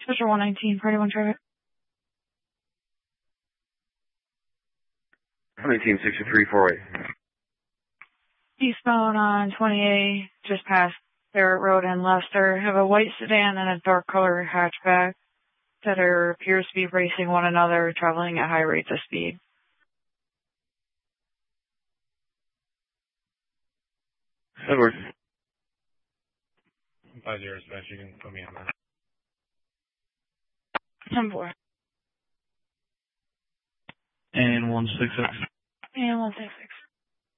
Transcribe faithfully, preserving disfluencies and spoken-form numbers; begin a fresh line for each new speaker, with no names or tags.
Special one nineteen, Party one traffic.
one nineteen, sixty-three, four eight.
Eastbound on twenty A, just past Barrett Road in Leicester. Have a white sedan and a dark color hatchback that are, appears to be racing one another, traveling at high rates of speed.
Edward.
Five zero dispatch, you can put me on that.
ten four.
And one six six.
And one six six.